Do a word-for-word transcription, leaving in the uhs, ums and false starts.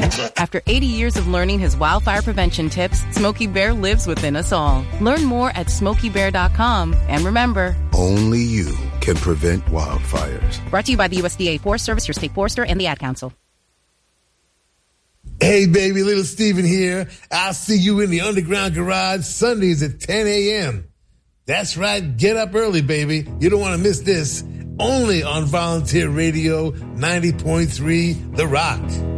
After eighty years of learning his wildfire prevention tips, Smokey Bear lives within us all. Learn more at smokey bear dot com. And remember, only you can prevent wildfires. Brought to you by the U S D A Forest Service, your state forester, and the Ad Council. Hey, baby, little Steven here. I'll see you in the Underground Garage Sundays at ten a.m. That's right. Get up early, baby. You don't want to miss this. Only on Volunteer Radio ninety point three The Rock.